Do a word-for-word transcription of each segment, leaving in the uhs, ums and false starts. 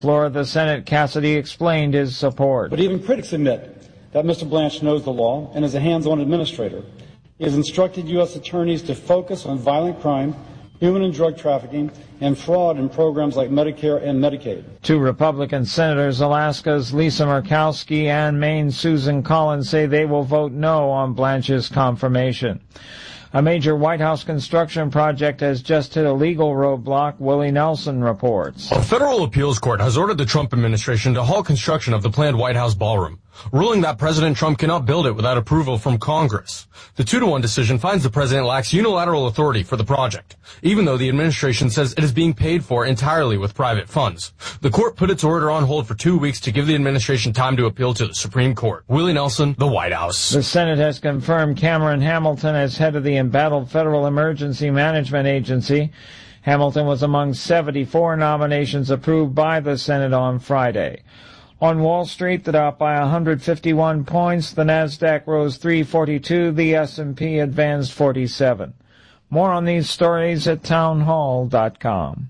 floor of the Senate, Cassidy explained his support. But even critics admit that Mister Blanche knows the law and is a hands-on administrator. He has instructed U S attorneys to focus on violent crime, human and drug trafficking, and fraud in programs like Medicare and Medicaid. Two Republican senators, Alaska's Lisa Murkowski and Maine's Susan Collins, say they will vote no on Blanche's confirmation. A major White House construction project has just hit a legal roadblock, Willie Nelson reports. A federal appeals court has ordered the Trump administration to halt construction of the planned White House ballroom, ruling that President Trump cannot build it without approval from Congress. The two to one decision finds the president lacks unilateral authority for the project, even though the administration says it is being paid for entirely with private funds. The court put its order on hold for two weeks to give the administration time to appeal to the Supreme Court. Willie Nelson, the White House. The Senate has confirmed Cameron Hamilton as head of the embattled Federal Emergency Management Agency. Hamilton was among seventy-four nominations approved by the Senate on Friday. On Wall Street, the Dow by one hundred fifty-one points, the Nasdaq rose three forty-two, the S and P advanced forty-seven. More on these stories at townhall dot com.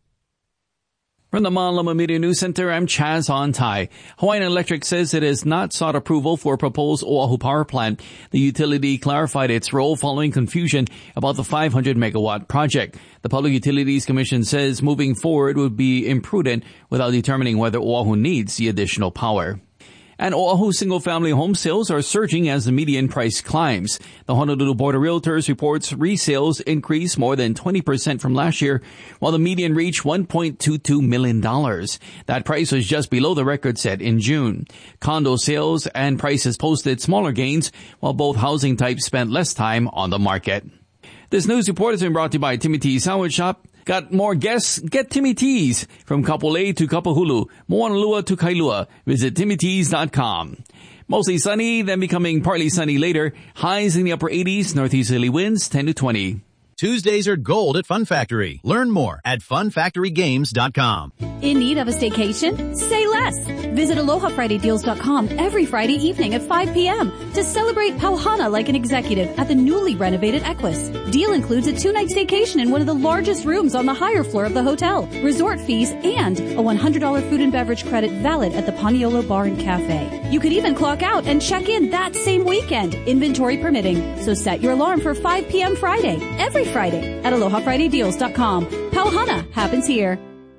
From the Manalama Media News Center, I'm Chaz Ontai. Hawaiian Electric says it has not sought approval for a proposed Oahu power plant. The utility clarified its role following confusion about the five hundred megawatt project. The Public Utilities Commission says moving forward would be imprudent without determining whether Oahu needs the additional power. And Oahu single-family home sales are surging as the median price climbs. The Honolulu Board of Realtors reports resales increased more than twenty percent from last year, while the median reached one point two two million dollars. That price was just below the record set in June. Condo sales and prices posted smaller gains, while both housing types spent less time on the market. This news report has been brought to you by Timmy T's Sandwich Shop. Got more guests? Get Timmy T's. From Kapolei to Kapahulu, Moanalua to Kailua. Visit timmy tees dot com. Mostly sunny, then becoming partly sunny later. Highs in the upper eighties, northeasterly winds ten to twenty. Tuesdays are gold at Fun Factory. Learn more at fun factory games dot com. In need of a staycation? Say less. Visit aloha friday deals dot com every Friday evening at five p.m. to celebrate Pauhana like an executive at the newly renovated Equus. Deal includes a two-night staycation in one of the largest rooms on the higher floor of the hotel, resort fees, and a one hundred dollars food and beverage credit valid at the Paniolo Bar and Cafe. You could even clock out and check in that same weekend, inventory permitting. So set your alarm for five p.m. Friday, every Friday at aloha friday deals dot com. Pauhana happens here.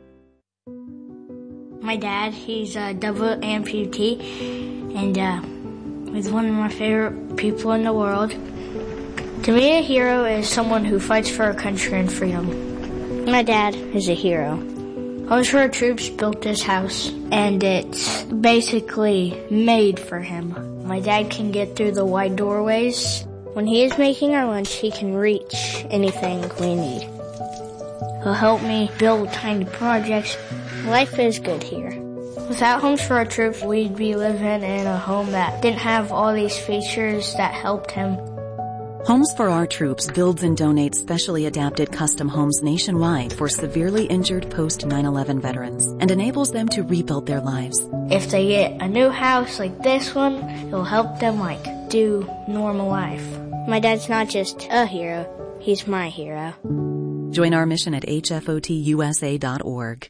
My dad, he's a double amputee, and uh, he's one of my favorite people in the world. To me, a hero is someone who fights for our country and freedom. My dad is a hero. Homes for Our Troops built this house, and it's basically made for him. My dad can get through the wide doorways. When he is making our lunch, he can reach anything we need. He'll help me build tiny projects. Life is good here. Without Homes for Our Troops, we'd be living in a home that didn't have all these features that helped him. Homes for Our Troops builds and donates specially adapted custom homes nationwide for severely injured post nine eleven veterans and enables them to rebuild their lives. If they get a new house like this one, it'll help them, like, do normal life. My dad's not just a hero, he's my hero. Join our mission at h f o t u s a dot org.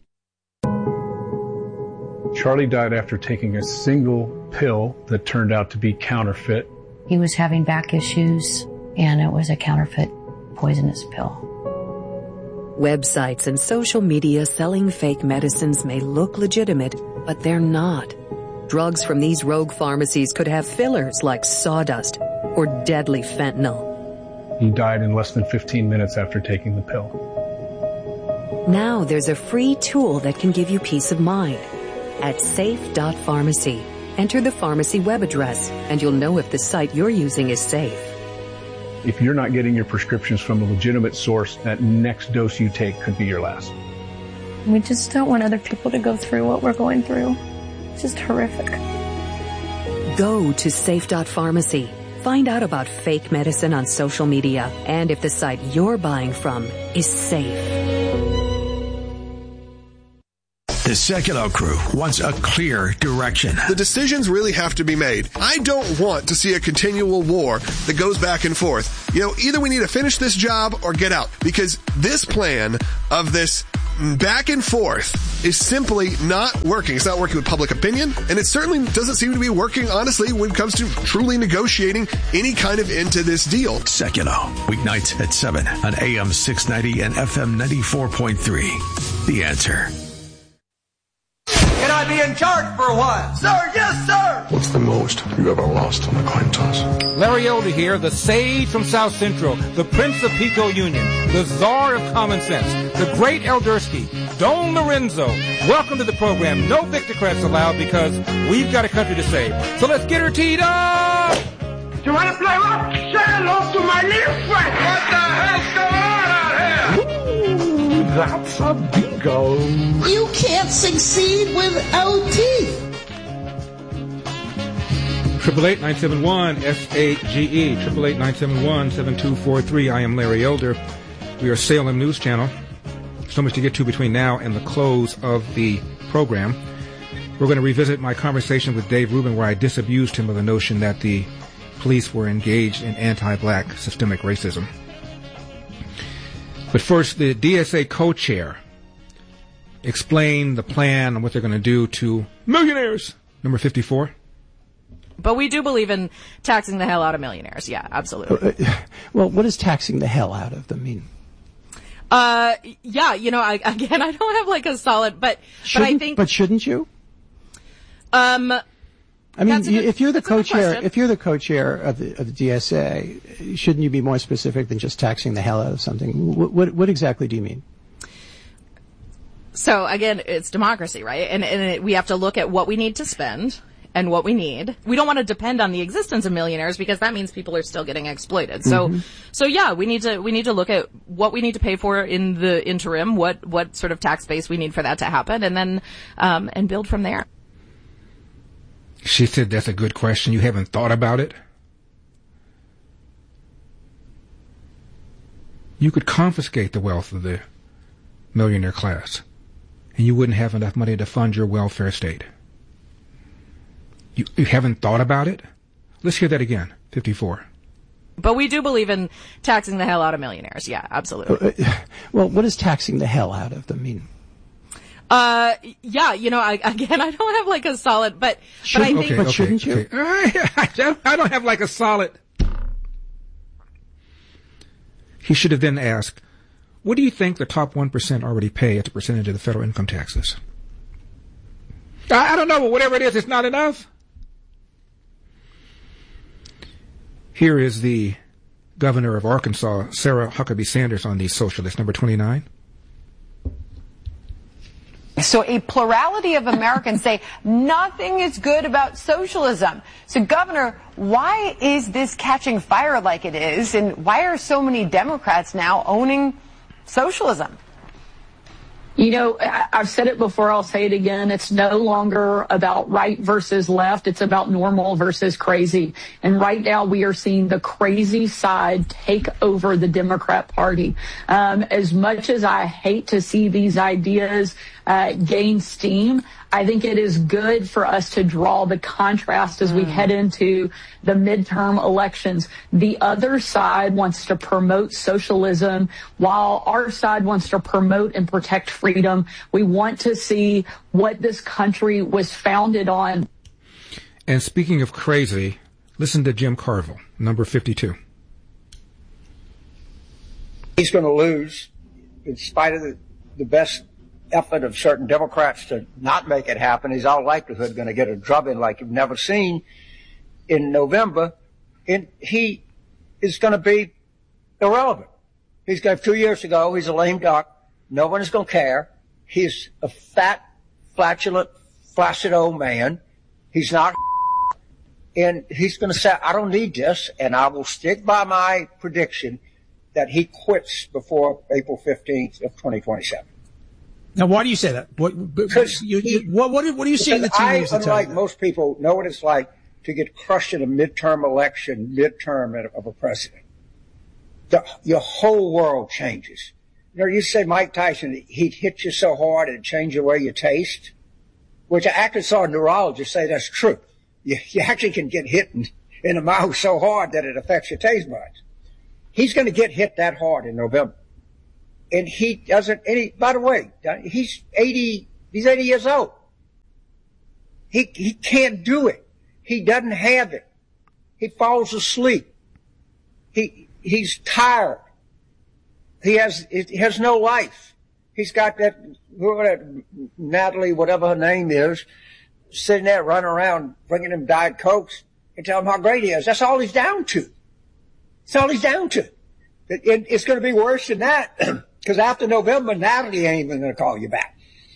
Charlie died after taking a single pill that turned out to be counterfeit. He was having back issues, and it was a counterfeit poisonous pill. Websites and social media selling fake medicines may look legitimate, but they're not. Drugs from these rogue pharmacies could have fillers like sawdust or deadly fentanyl. He died in less than fifteen minutes after taking the pill. Now there's a free tool that can give you peace of mind. At safe dot pharmacy, enter the pharmacy web address, and you'll know if the site you're using is safe. If you're not getting your prescriptions from a legitimate source, that next dose you take could be your last. We just don't want other people to go through what we're going through. It's just horrific. Go to safe dot pharmacy. Find out about fake medicine on social media and if the site you're buying from is safe. The Sekulow crew wants a clear direction. The decisions really have to be made. I don't want to see a continual war that goes back and forth. You know, either we need to finish this job or get out, because this plan of this back and forth is simply not working. It's not working with public opinion, and it certainly doesn't seem to be working, honestly, when it comes to truly negotiating any kind of end to this deal. Secular, weeknights at seven on A M six ninety and F M ninety-four point three. The Answer. Can I be in charge for a while? Sir, yes, sir! What's the most you ever lost on a coin toss? Larry Elder here, the sage from South Central, the Prince of Pico Union, the czar of common sense, the great Eldersky, Don Lorenzo. Welcome to the program. No Victocrats allowed because we've got a country to save. So let's get her teed up! You want to play rock? Say hello to my little friend! What the hell's going on out here? Ooh, that's a bingo. You can't succeed without teeth. Triple eight nine seven one S A G E. Triple eight nine seven one seven two four three. I am Larry Elder. We are Salem News Channel. So much to get to between now and the close of the program. We're going to revisit my conversation with Dave Rubin, where I disabused him of the notion that the police were engaged in anti-black systemic racism. But first, the D S A co-chair explained the plan and what they're going to do to millionaires. Number fifty-four. But we do believe in taxing the hell out of millionaires. Yeah, absolutely. Uh, well, what does taxing the hell out of them mean? Uh, yeah, you know, I, again, I don't have like a solid, but, but I think. But shouldn't you? Um, I mean, good, if you're the co-chair, if you're the co-chair of the, of the D S A, shouldn't you be more specific than just taxing the hell out of something? What, what, what exactly do you mean? So again, it's democracy, right? And, and it, we have to look at what we need to spend and what we need. We don't want to depend on the existence of millionaires because that means people are still getting exploited. So, Mm-hmm. so yeah, we need to, we need to look at what we need to pay for in the interim, what, what sort of tax base we need for that to happen, and then, um, and build from there. She said that's a good question. You haven't thought about it? You could confiscate the wealth of the millionaire class, and you wouldn't have enough money to fund your welfare state. You, you haven't thought about it? Let's hear that again. fifty-four. But we do believe in taxing the hell out of millionaires. Yeah, absolutely. Uh, well, what does taxing the hell out of them mean? Uh, yeah, you know, I, again, I don't have like a solid, but, Should, but I think. Okay, but okay, shouldn't you? Okay. I don't have like a solid. He should have then asked, what do you think the top one percent already pay as a percentage of the federal income taxes? I, I don't know, but whatever it is, it's not enough. Here is the governor of Arkansas, Sarah Huckabee Sanders, on these socialists, number twenty-nine. So a plurality of Americans say nothing is good about socialism. So, Governor, why is this catching fire like it is, and why are so many Democrats now owning socialism? You know, I've said it before, I'll say it again. It's no longer about right versus left. It's about normal versus crazy. And right now we are seeing the crazy side take over the Democrat Party. Um, as much as I hate to see these ideas uh, gain steam, I think it is good for us to draw the contrast as we head into the midterm elections. The other side wants to promote socialism while our side wants to promote and protect freedom. We want to see what this country was founded on. And speaking of crazy, listen to Jim Carville, number fifty-two. He's going to lose in spite of the, the best effort of certain Democrats to not make it happen. He's all likelihood going to get a drubbing like you've never seen in November. And he is going to be irrelevant. He's got two years ago. He's a lame duck. No one is going to care. He's a fat, flatulent, flaccid old man. He's not. And he's going to say, I don't need this. And I will stick by my prediction that he quits before April fifteenth of twenty twenty-seven. Now, why do you say that? What, because you, you, what, what, what are you seeing in the tea leaves? I, unlike most people, know what it's like to get crushed in a midterm election, midterm of a president. The, your whole world changes. You know, you say Mike Tyson, he'd hit you so hard it'd change the way you taste, which I actually saw a neurologist say that's true. You, you actually can get hit in, in the mouth so hard that it affects your taste buds. He's going to get hit that hard in November. and he doesn't, any, by the way, he's eighty, he's eighty years old. He, he can't do it. He doesn't have it. He falls asleep. He, he's tired. He has, he has no life. He's got that, that Natalie, whatever her name is, sitting there running around bringing him Diet Cokes and telling him how great he is. That's all he's down to. That's all he's down to. It, it, it's going to be worse than that because after November, Natalie ain't even going to call you back.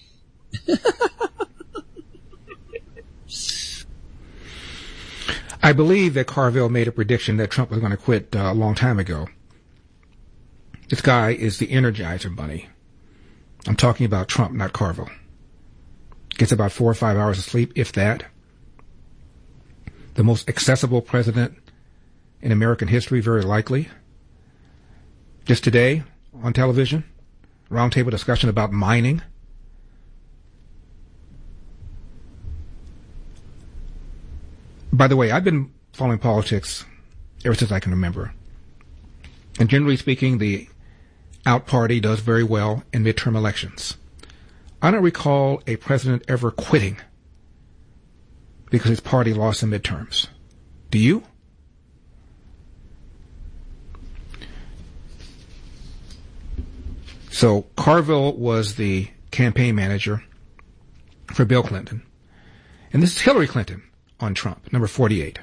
I believe that Carville made a prediction that Trump was going to quit uh, a long time ago. This guy is the Energizer Bunny. I'm talking about Trump, not Carville. Gets about four or five hours of sleep, if that. The most accessible president in American history, very likely. Just today, on television, roundtable discussion about mining. By the way, I've been following politics ever since I can remember. And generally speaking, the out party does very well in midterm elections. I don't recall a president ever quitting because his party lost in midterms. Do you? So Carville was the campaign manager for Bill Clinton. And this is Hillary Clinton on Trump, number forty-eight.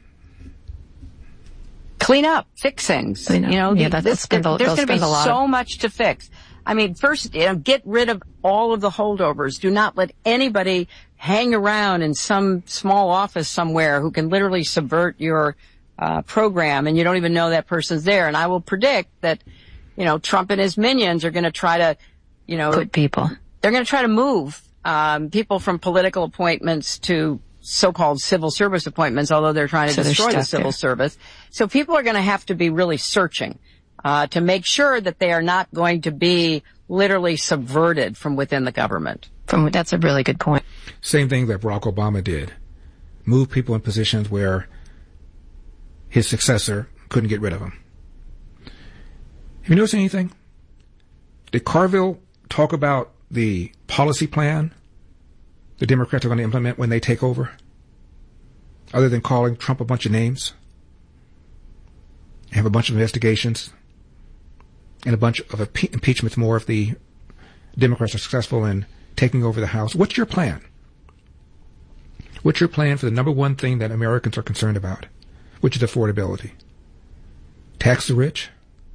Clean up, fix things. You know, yeah, this, spend a, there's going to be a so much to fix. I mean, first, you know, get rid of all of the holdovers. Do not let anybody hang around in some small office somewhere who can literally subvert your uh, program, and you don't even know that person's there. And I will predict that, you know, Trump and his minions are going to try to, you know, put people. They're going to try to move um, people from political appointments to so-called civil service appointments, although they're trying to so destroy the civil there. service. So people are going to have to be really searching uh, to make sure that they are not going to be literally subverted from within the government. From that's a really good point. Same thing that Barack Obama did. Move people in positions where his successor couldn't get rid of them. Have you noticed anything? Did Carville talk about the policy plan the Democrats are going to implement when they take over, other than calling Trump a bunch of names, have a bunch of investigations, and a bunch of impe- impeachments more if the Democrats are successful in taking over the House? What's your plan? What's your plan for the number one thing that Americans are concerned about, which is affordability? Tax the rich?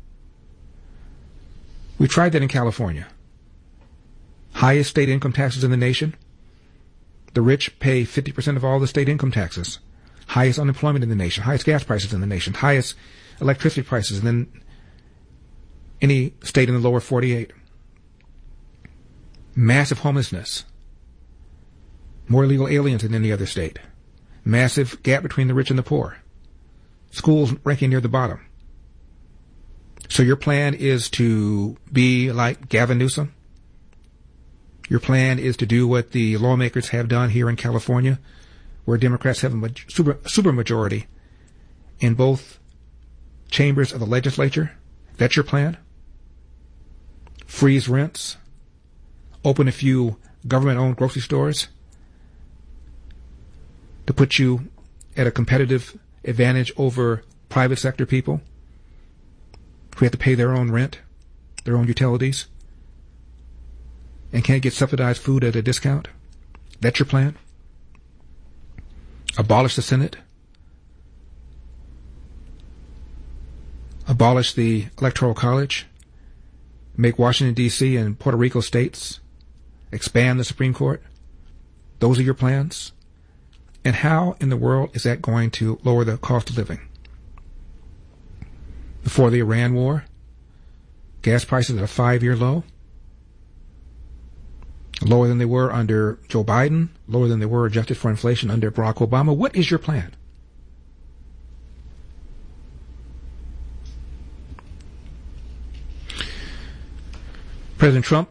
We tried that in California. Highest state income taxes in the nation. The rich pay fifty percent of all the state income taxes. Highest unemployment in the nation. Highest gas prices in the nation. Highest electricity prices than any state in the lower forty-eight. Massive homelessness. More illegal aliens than any other state. Massive gap between the rich and the poor. Schools ranking near the bottom. So your plan is to be like Gavin Newsom? Your plan is to do what the lawmakers have done here in California, where Democrats have a super, super majority in both chambers of the legislature? That's your plan? Freeze rents? Open a few government-owned grocery stores to put you at a competitive advantage over private sector people who have to pay their own rent, their own utilities, and can't get subsidized food at a discount? That's your plan? Abolish the Senate? Abolish the Electoral College? Make Washington, D C and Puerto Rico states? Expand the Supreme Court? Those are your plans? And how in the world is that going to lower the cost of living? Before the Iran war, gas prices at a five-year low, lower than they were under Joe Biden, lower than they were adjusted for inflation under Barack Obama. What is your plan? President Trump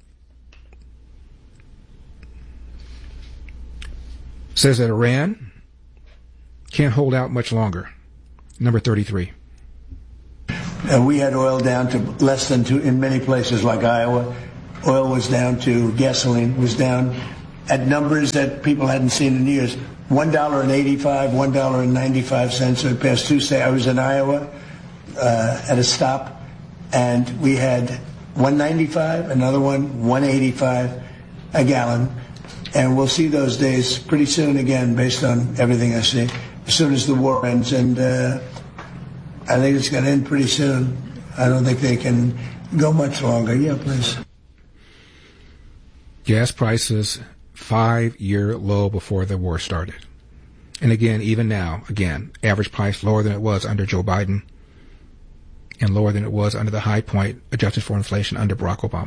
says that Iran can't hold out much longer. Number thirty-three. Uh, we had oil down to less than two in many places like Iowa. Oil was down to, gasoline was down at numbers that people hadn't seen in years. one dollar and eighty-five, one dollar and ninety-five cents over the past Tuesday. I was in Iowa uh, at a stop, and we had one ninety-five, another one, one eighty-five a gallon. And we'll see those days pretty soon again, based on everything I see, as soon as the war ends. And uh, I think it's going to end pretty soon. I don't think they can go much longer. Yeah, please. Gas prices, five-year low before the war started. And again, even now, again, average price lower than it was under Joe Biden and lower than it was under the high point adjusted for inflation under Barack Obama.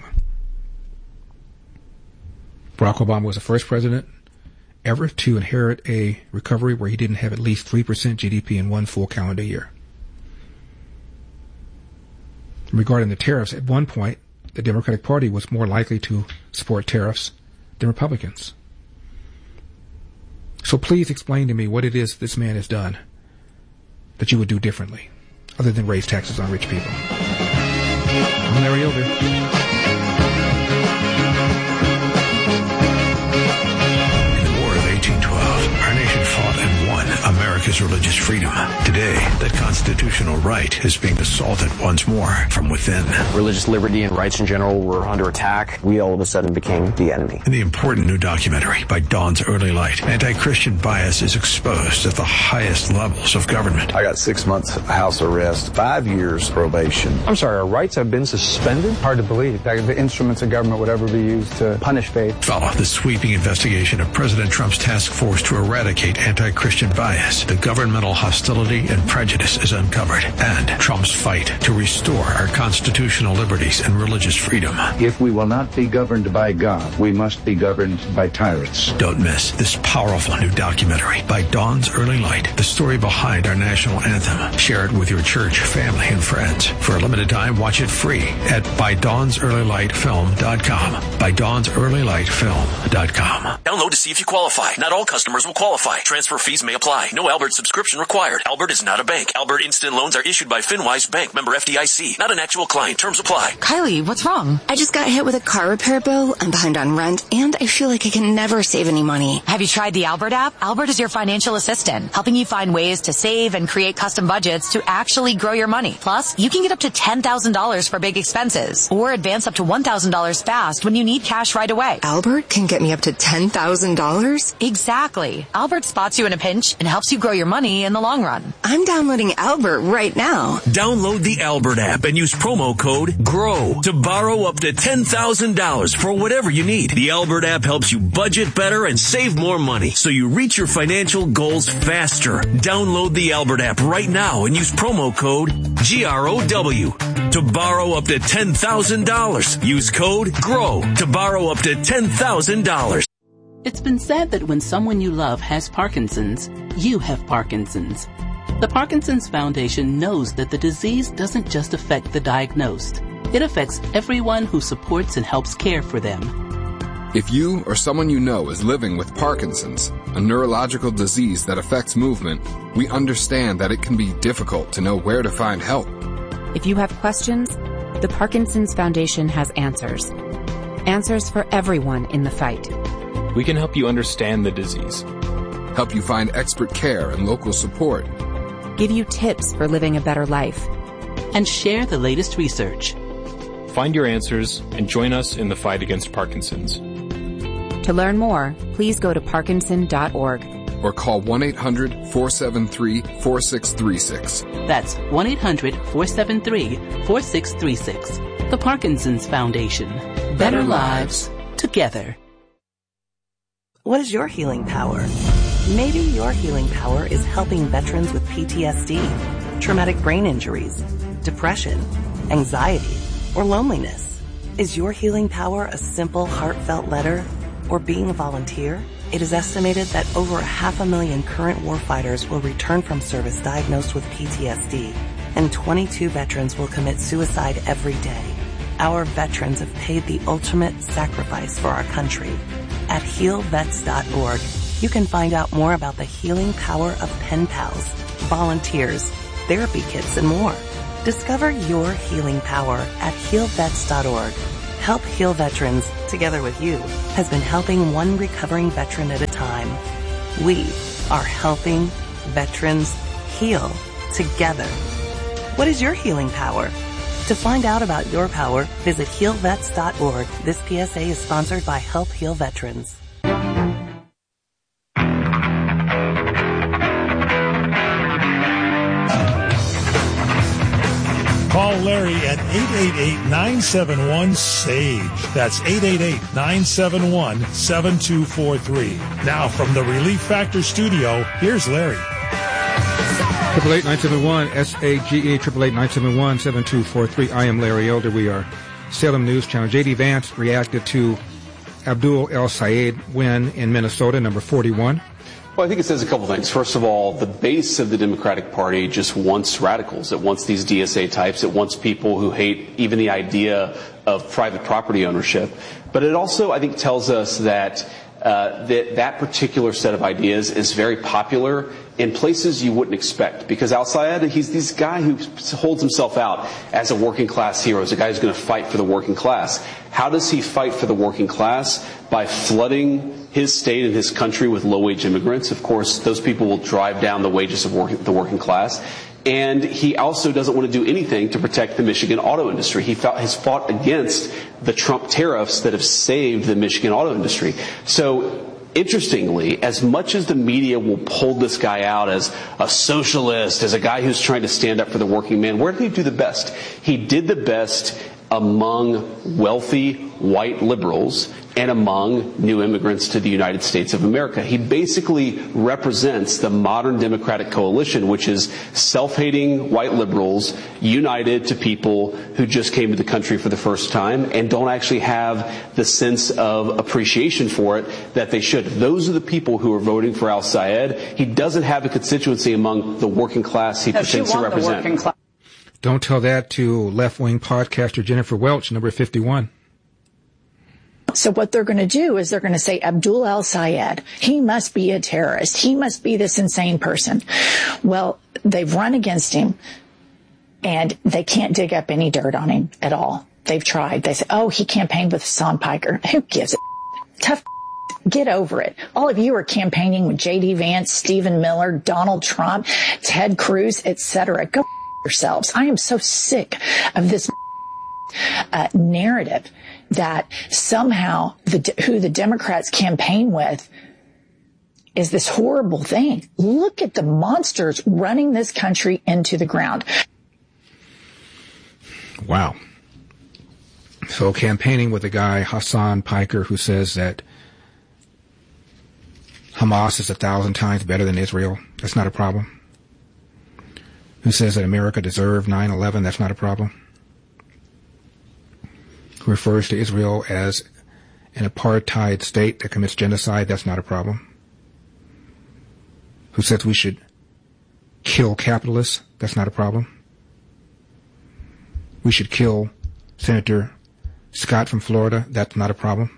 Barack Obama was the first president ever to inherit a recovery where he didn't have at least three percent G D P in one full calendar year. Regarding the tariffs, at one point, the Democratic Party was more likely to support tariffs than Republicans. So please explain to me what it is this man has done that you would do differently, other than raise taxes on rich people. I'm Larry Elder. America's religious freedom. Today, that constitutional right is being assaulted once more from within. Religious liberty and rights in general were under attack. We all of a sudden became the enemy. In the important new documentary by Dawn's Early Light, anti-Christian bias is exposed at the highest levels of government. I got six months house arrest, five years probation. I'm sorry, our rights have been suspended? Hard to believe that the instruments of government would ever be used to punish faith. Follow the sweeping investigation of President Trump's task force to eradicate anti-Christian bias. The governmental hostility and prejudice is uncovered, and Trump's fight to restore our constitutional liberties and religious freedom. If we will not be governed by God, we must be governed by tyrants. Don't miss this powerful new documentary by Dawn's Early Light, the story behind our national anthem. Share it with your church, family, and friends. For a limited time, watch it free at by dawns early light film dot com. by dawns early light film dot com. Download to see if you qualify. Not all customers will qualify. Transfer fees may apply. No Albert subscription required. Albert is not a bank. Albert Instant Loans are issued by FinWise Bank, member F D I C. Not an actual client. Terms apply. Kylie, what's wrong? I just got hit with a car repair bill. I'm behind on rent, and I feel like I can never save any money. Have you tried the Albert app? Albert is your financial assistant, helping you find ways to save and create custom budgets to actually grow your money. Plus, you can get up to ten thousand dollars for big expenses, or advance up to one thousand dollars fast when you need cash right away. Albert can get me up to ten thousand dollars? Exactly. Albert spots you in a pinch and helps you grow your money in the long run. I'm downloading Albert right now. Download the Albert app and use promo code GROW to borrow up to ten thousand dollars for whatever you need. The Albert app helps you budget better and save more money so you reach your financial goals faster. Download the Albert app right now and use promo code G R O W to borrow up to ten thousand dollars. Use code GROW to borrow up to ten thousand dollars. It's been said that when someone you love has Parkinson's, you have Parkinson's. The Parkinson's Foundation knows that the disease doesn't just affect the diagnosed. It affects everyone who supports and helps care for them. If you or someone you know is living with Parkinson's, a neurological disease that affects movement, we understand that it can be difficult to know where to find help. If you have questions, the Parkinson's Foundation has answers. Answers for everyone in the fight. We can help you understand the disease, help you find expert care and local support, give you tips for living a better life, and share the latest research. Find your answers and join us in the fight against Parkinson's. To learn more, please go to parkinson dot org or call one eight hundred four seven three four six three six. That's one eight hundred four seven three four six three six. The Parkinson's Foundation. Better, Better lives together. What is your healing power? Maybe your healing power is helping veterans with P T S D, traumatic brain injuries, depression, anxiety, or loneliness. Is your healing power a simple, heartfelt letter or being a volunteer? It is estimated that over a half a million current warfighters will return from service diagnosed with P T S D, and twenty-two veterans will commit suicide every day. Our veterans have paid the ultimate sacrifice for our country. At heal vets dot org, you can find out more about the healing power of pen pals, volunteers, therapy kits, and more. Discover your healing power at heal vets dot org. Help Heal Veterans, together with you, has been helping one recovering veteran at a time. We are helping veterans heal together. What is your healing power? To find out about your power, visit heal vets dot org. This P S A is sponsored by Help Heal Veterans. Call Larry at eight eight eight, nine seven one, S A G E. That's eight eight eight, nine seven one, seven two four three. Now from the Relief Factor studio, here's Larry. Triple eight nine seven one S A G E, triple eight nine seven one seven two four three. I am Larry Elder. We are Salem News Channel. J D Vance reacted to Abdul El-Sayed win in Minnesota, number forty-one. Well, I think it says a couple things. First of all, the base of the Democratic Party just wants radicals. It wants these D S A types. It wants people who hate even the idea of private property ownership. But it also, I think, tells us that uh, that, that particular set of ideas is very popular in places you wouldn't expect. Because Al-Sayed, he's this guy who holds himself out as a working class hero, as a guy who's going to fight for the working class. How does he fight for the working class? By flooding his state and his country with low-wage immigrants. Of course, those people will drive down the wages of working, the working class. And he also doesn't want to do anything to protect the Michigan auto industry. He fought, has fought against the Trump tariffs that have saved the Michigan auto industry. So, interestingly, as much as the media will pull this guy out as a socialist, as a guy who's trying to stand up for the working man, where did he do the best? He did the best among wealthy white liberals and among new immigrants to the United States of America. He basically represents the modern Democratic coalition, which is self-hating white liberals united to people who just came to the country for the first time and don't actually have the sense of appreciation for it that they should. Those are the people who are voting for Al-Sayed. He doesn't have a constituency among the working class he no, pretends to represent. Don't tell that to left-wing podcaster Jennifer Welch, number fifty-one. So what they're going to do is they're going to say, Abdul El-Sayed, he must be a terrorist. He must be this insane person. Well, they've run against him, and they can't dig up any dirt on him at all. They've tried. They say, oh, he campaigned with Hassan Piker. Who gives a tough get over it. All of you are campaigning with J D Vance, Stephen Miller, Donald Trump, Ted Cruz, et cetera. Go yourselves. I am so sick of this uh, narrative that somehow the, who the Democrats campaign with is this horrible thing. Look at the monsters running this country into the ground. Wow. So campaigning with a guy, Hassan Piker, who says that Hamas is a thousand times better than Israel. That's not a problem. Who says that America deserved nine eleven. That's not a problem. Who refers to Israel as an apartheid state that commits genocide. That's not a problem. Who says we should kill capitalists. That's not a problem. We should kill Senator Scott from Florida. That's not a problem.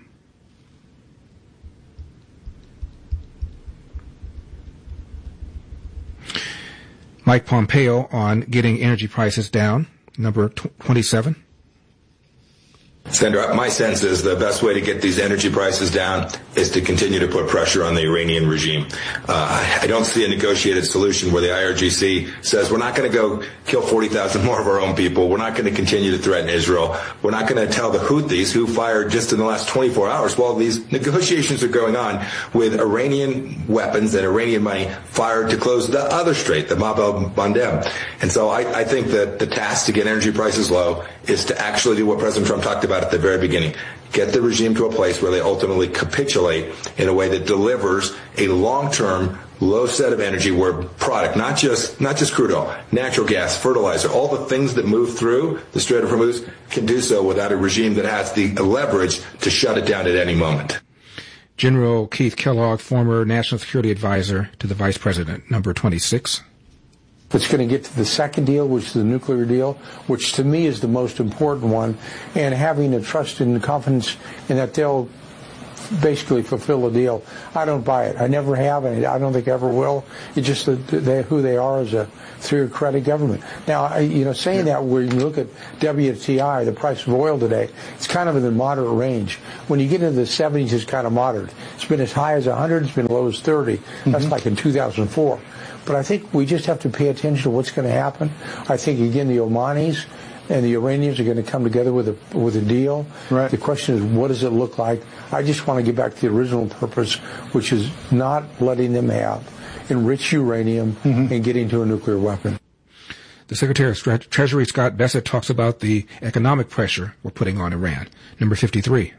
Mike Pompeo on getting energy prices down, number twenty-seven. Senator, my sense is the best way to get these energy prices down is to continue to put pressure on the Iranian regime. Uh, I don't see a negotiated solution where the I R G C says we're not going to go kill forty thousand more of our own people. We're not going to continue to threaten Israel. We're not going to tell the Houthis, who fired just in the last twenty-four hours, while these negotiations are going on, with Iranian weapons and Iranian money fired to close the other strait, the Bab el-Mandeb. And so I, I think that the task to get energy prices low is to actually do what President Trump talked about at the very beginning. Get the regime to a place where they ultimately capitulate in a way that delivers a long-term low set of energy where product, not just not just crude oil, natural gas, fertilizer, all the things that move through the Strait of Hormuz can do so without a regime that has the leverage to shut it down at any moment. General Keith Kellogg, former National Security Advisor to the Vice President, number twenty-six. It's going to get to the second deal, which is the nuclear deal, which to me is the most important one, and having a trust and confidence in that they'll basically fulfill a deal. I don't buy it. I never have, and I don't think ever will. It's just that they, who they are as a theocratic government. Now, I, you know, saying that, when you look at W T I, the price of oil today, it's kind of in the moderate range. When you get into the seventies, it's kind of moderate. It's been as high as one hundred. It's been as low as thirty. That's mm-hmm. like in two thousand four. But I think we just have to pay attention to what's going to happen. I think, again, the Omanis and the Iranians are going to come together with a with a deal. Right. The question is, what does it look like? I just want to get back to the original purpose, which is not letting them have enriched uranium mm-hmm. and getting to a nuclear weapon. The Secretary of Treasury, Scott Bessent, talks about the economic pressure we're putting on Iran. Number fifty-three.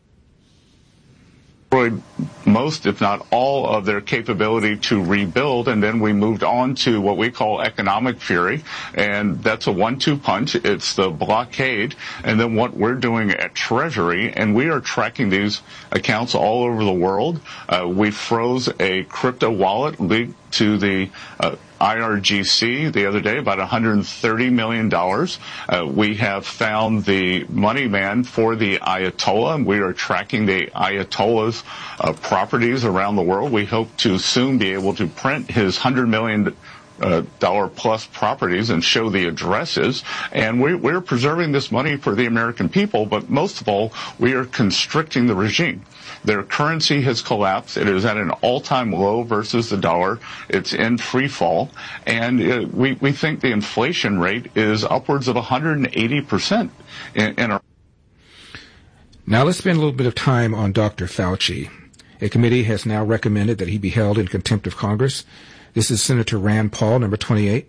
Most, if not all, of their capability to rebuild, and then we moved on to what we call economic fury, and that's a one two punch. It's the blockade, and then what we're doing at Treasury, and we are tracking these accounts all over the world. Uh, we froze a crypto wallet linked to the uh, I R G C the other day, about one hundred thirty million dollars. Uh, we have found the money man for the Ayatollah, and we are tracking the Ayatollah's uh, properties around the world. We hope to soon be able to print his one hundred million dollars Uh, dollar plus properties and show the addresses. And we, we're preserving this money for the American people, but most of all, we are constricting the regime. Their currency has collapsed. It is at an all-time low versus the dollar. It's in free fall. And uh, we, we think the inflation rate is upwards of one hundred eighty percent in, in our... Now let's spend a little bit of time on Doctor Fauci. A committee has now recommended that he be held in contempt of Congress. This is Senator Rand Paul, number twenty-eight.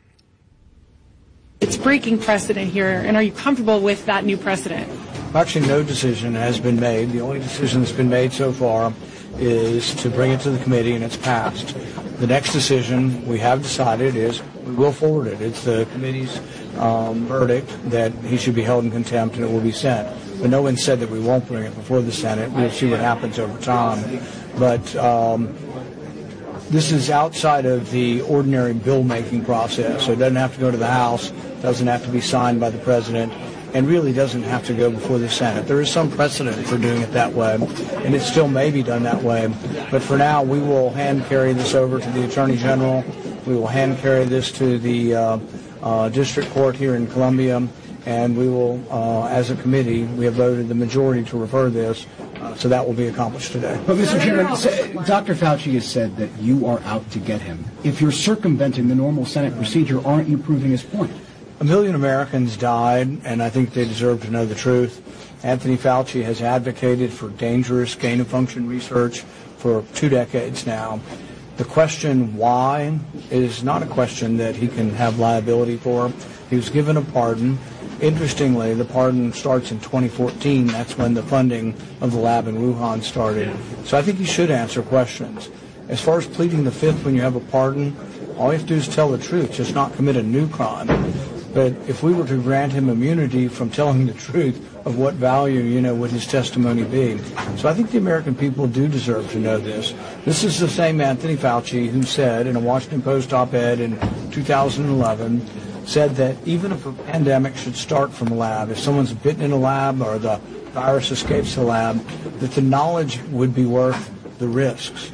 It's breaking precedent here, and are you comfortable with that new precedent? Actually, no decision has been made. The only decision that's been made so far is to bring it to the committee, and it's passed. The next decision we have decided is we will forward it. It's the committee's um, verdict that he should be held in contempt, and it will be sent. But no one said that we won't bring it before the Senate. We'll see what happens over time. But um, this is outside of the ordinary bill-making process, so it doesn't have to go to the House, doesn't have to be signed by the President, and really doesn't have to go before the Senate. There is some precedent for doing it that way, and it still may be done that way. But for now, we will hand-carry this over to the Attorney General. We will hand-carry this to the uh, uh, District Court here in Columbia, and we will, uh, as a committee, we have voted the majority to refer this, uh, so that will be accomplished today. But, Mister Chairman, Doctor Fauci has said that you are out to get him. If you're circumventing the normal Senate procedure, aren't you proving his point? A million Americans died, and I think they deserve to know the truth. Anthony Fauci has advocated for dangerous gain-of-function research for two decades now. The question why is not a question that he can have liability for. He was given a pardon. Interestingly, the pardon starts in twenty fourteen. That's when the funding of the lab in Wuhan started. So I think he should answer questions. As far as pleading the fifth when you have a pardon, all you have to do is tell the truth, just not commit a new crime. But if we were to grant him immunity from telling the truth, of what value, you know, would his testimony be? So I think the American people do deserve to know this. This is the same Anthony Fauci who said in a Washington Post op-ed in two thousand eleven, said that even if a pandemic should start from a lab, if someone's bitten in a lab or the virus escapes the lab, that the knowledge would be worth the risks.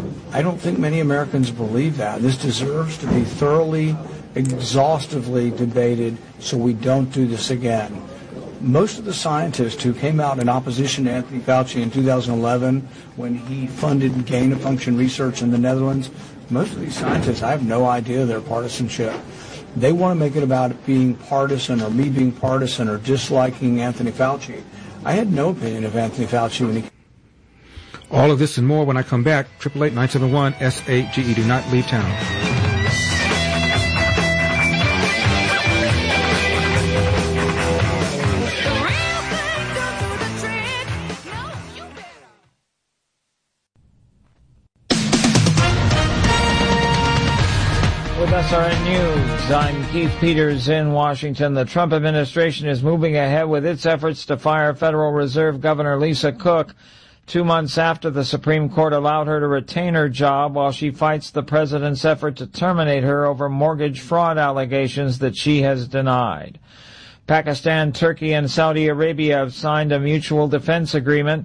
I don't think many Americans believe that. This deserves to be thoroughly, exhaustively debated so we don't do this again. Most of the scientists who came out in opposition to Anthony Fauci in two thousand eleven when he funded gain-of-function research in the Netherlands, most of these scientists, I have no idea their partisanship. They want to make it about it being partisan or me being partisan or disliking Anthony Fauci. I had no opinion of Anthony Fauci when he... All of this and more when I come back. eight eight eight, nine seven one, S A G E. Do not leave town. With S R N News, I'm Keith Peters in Washington. The Trump administration is moving ahead with its efforts to fire Federal Reserve Governor Lisa Cook two months after the Supreme Court allowed her to retain her job while she fights the president's effort to terminate her over mortgage fraud allegations that she has denied. Pakistan, Turkey, and Saudi Arabia have signed a mutual defense agreement.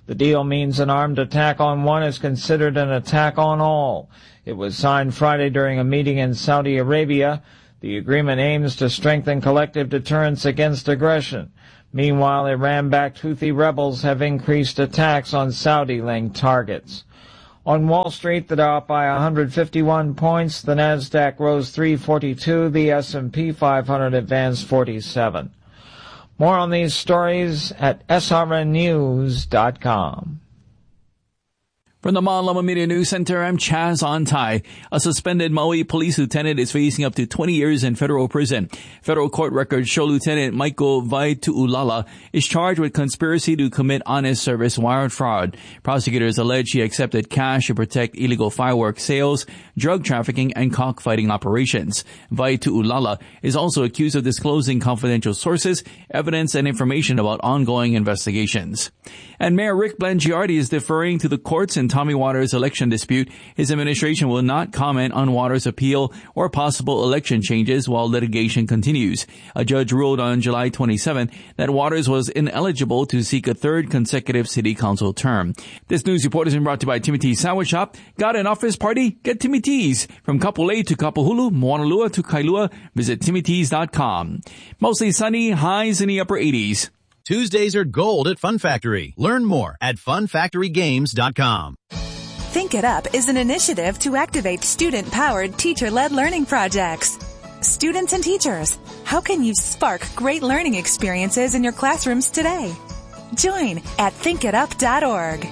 The deal means an armed attack on one is considered an attack on all. It was signed Friday during a meeting in Saudi Arabia. The agreement aims to strengthen collective deterrence against aggression. Meanwhile, Iran-backed Houthi rebels have increased attacks on Saudi-linked targets. On Wall Street, the Dow up by one hundred fifty-one points. The Nasdaq rose three forty-two. The S and P five hundred advanced forty-seven. More on these stories at S R N news dot com. From the Malama Media News Center, I'm Chaz Antai. A suspended Maui police lieutenant is facing up to twenty years in federal prison. Federal court records show Lieutenant Michael Vaitu'ulala is charged with conspiracy to commit honest service wire fraud. Prosecutors allege he accepted cash to protect illegal fireworks sales, drug trafficking, and cockfighting operations. Vaitu'ulala is also accused of disclosing confidential sources, evidence, and information about ongoing investigations. And Mayor Rick Blangiardi is deferring to the courts in Tommy Waters' election dispute. His administration will not comment on Waters' appeal or possible election changes while litigation continues. A judge ruled on July twenty-seventh that Waters was ineligible to seek a third consecutive city council term. This news report has been brought to you by Timmy T's Sandwich Shop. Got an office party? Get Timmy T's. From Kapolei to Kapahulu, Moanalua to Kailua, visit timmy t's dot com. Mostly sunny, highs in the upper eighties. Tuesdays are gold at Fun Factory. Learn more at fun factory games dot com. Think It Up is an initiative to activate student-powered, teacher-led learning projects. Students and teachers, how can you spark great learning experiences in your classrooms today? Join at think it up dot org.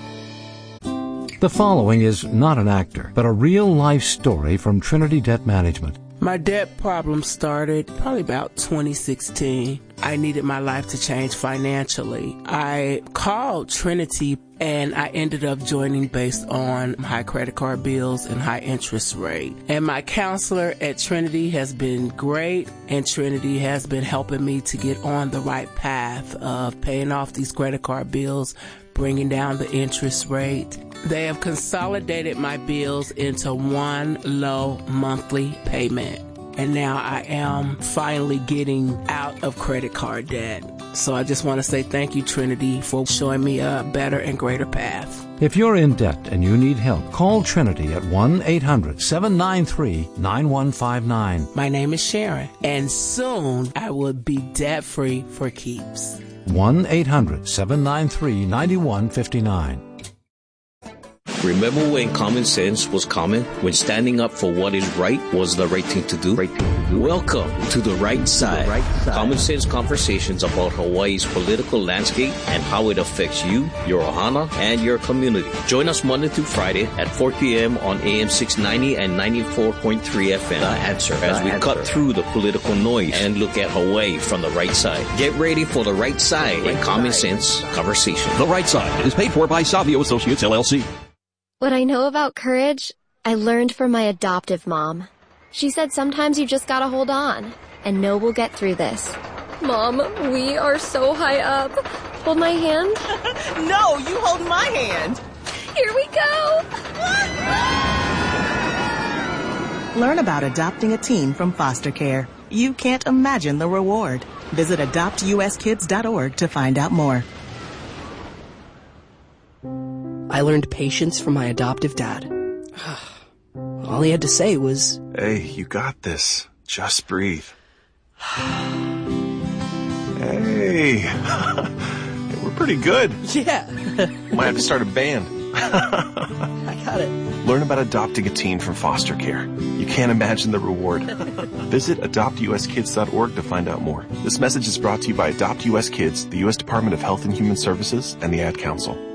The following is not an actor, but a real-life story from Trinity Debt Management. My debt problem started probably about twenty sixteen. I needed my life to change financially. I called Trinity and I ended up joining based on high credit card bills and high interest rate. And my counselor at Trinity has been great, and Trinity has been helping me to get on the right path of paying off these credit card bills, bringing down the interest rate. They have consolidated my bills into one low monthly payment. And now I am finally getting out of credit card debt. So I just want to say thank you, Trinity, for showing me a better and greater path. If you're in debt and you need help, call Trinity at one eight hundred seven nine three nine one five nine. My name is Sharon, and soon I will be debt-free for keeps. one eight hundred seven nine three nine one five nine. Remember when common sense was common? When standing up for what is right was the right thing to do? Right thing to do. Welcome to the right side. The right side. Common sense conversations about Hawaii's political landscape and how it affects you, your ohana, and your community. Join us Monday through Friday at four p.m. on A M six ninety and ninety-four point three F M. The Answer, as the we answer. cut through the political noise and look at Hawaii from the right side. Get ready for the right side and common sense conversation. The Right Side is paid for by Savio Associates, L L C. What I know about courage, I learned from my adoptive mom. She said sometimes you just gotta hold on and know we'll get through this. Mom, we are so high up. Hold my hand. No, you hold my hand. Here we go. Learn about adopting a teen from foster care. You can't imagine the reward. Visit adopt u s kids dot org to find out more. I learned patience from my adoptive dad. All he had to say was, "Hey, you got this. Just breathe." Hey, we're pretty good. Yeah. Might have to start a band. I got it. Learn about adopting a teen from foster care. You can't imagine the reward. Visit adopt u s kids dot org to find out more. This message is brought to you by Adopt U S Kids, the U S Department of Health and Human Services, and the Ad Council.